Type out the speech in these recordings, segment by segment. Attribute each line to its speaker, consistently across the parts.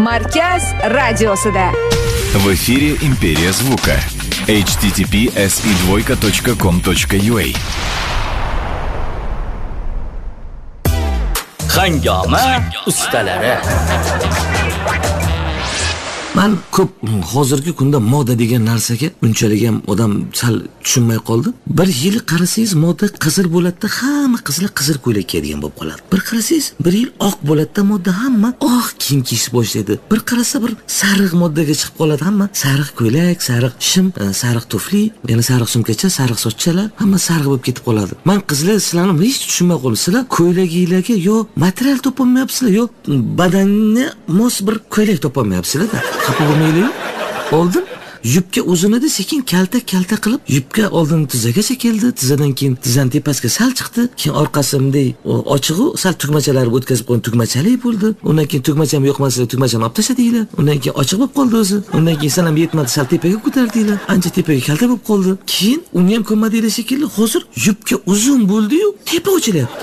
Speaker 1: Markaz radiosida.
Speaker 2: В эфире «Империя звука». https://e2.com.ua
Speaker 3: Hangama ustalari.
Speaker 4: Men ko'p hozirgi kunda moda degan narsaga unchalik ham odam sal tushunmay qoldi. Bir yil qarasangiz moda qizil bo'ladi, hamma qizlar qizil ko'ylak kiyadigan bo'lib qoladi. Bir qarasangiz bir yil oq bo'ladi, moda hamma oq kiyim kiyishni boshlaydi. Bir qarasa bir sariq modaga chiqib qoladi, hamma sariq ko'ylak, sariq shim, sariq tufli, yana sariq sumkacha, sariq sochchalar, hamma sariq bo'lib ketib qoladi. Men qizlar sizlarni hech tushunmay qoldim. Sizlar ko'ylaginglarga yo material topolmayapsizlar, yo badanni mos bir ko'ylak topolmayapsizlar-da. Xafa bo'lmaylik. Oldin yubka uzunida sekin kalta qilib yubka oldin tizagacha keldi, tizadan keyin tizan tepasiga sal chiqdi, keyin orqasi bunday ochig'i sal tugmachalarni o'tkazib qo'ygan tugmachalik bo'ldi. Undan keyin tugmacham yo'qmasa tugmachani olib tashladinglar. Undan keyin ochiq bo'lib qoldi o'zi. Undan keyin sanam yetmadi, sal tepaga ko'tardinglar. Ancha tepaga kalta bo'lib qoldi. Keyin uni ham ko'madinglar shekilli. Hozir yubka uzun bo'ldi-yu, tepa ochilyapti.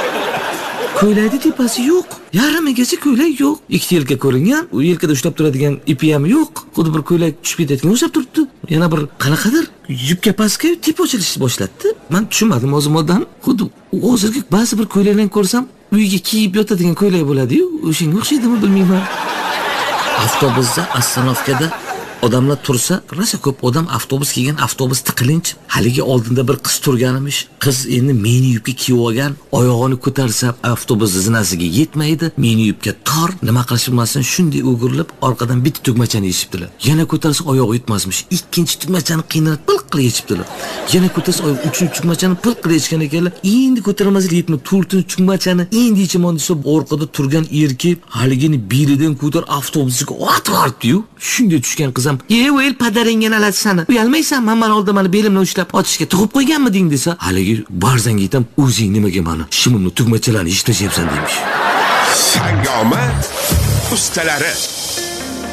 Speaker 4: Ko'ylakning tepasi yo'q. Yarimigacha ko'ylak yo'q. Ikkita yelka ko'ringan, u yelkada ushlab turadigan ipi ham yo'q. Xuddi bir ko'ylak tushib ketayotgan o'xshab turibdi. Yana bir qanaqadir yubka pastga tepa ochilishni boshladi. Men tushunmadim o'zim modani. Xuddi hozirgi ba'zi bir ko'ylaklarni ko'rsam, uyga kiyib yotadigan ko'ylak bo'ladi-yu, o'shanga o'xshaydimi bilmayman. Avtobusda, ostanovkada odamlar tursa, rosa ko'p odam avtobus kiygan, avtobus tiqilinch. Haligi oldinda bir qiz turganimish. Qiz endi mini yubka kiyib olgan, oyog'ini ko'tarsa avtobus zinasiga yetmaydi. Mini yubka tor, nima qilish bilmasdan shunday o'girilib, orqadan bitta tugmachani yechibdilar. Yana ko'tarsa oyog'i yetmasmish. Ikkinchi tugmachani qiynalib pil qilib yechibdilar. Yana ko'tarsa uchinchi tugmachani pil qilib yechgan ekanlar. Endi ko'tarmaslik yetmay, to'rtinchi tugmachani endi yechimon desa, orqada turgan erkak haligini biridan ko'tar avtobusga otib-yu. Shunday tushgan qiz "Ey, padaringga nalati sana. Uyalmaysanmi? Men oldin meni belimni ushlab ochishga tug'ib qo'yganmiding" desa, haligi barzanga aytam, "O'zing nimaga meni shimimni tugmachalarni ishlashyapsan" demiş.
Speaker 5: Hangama ustalari.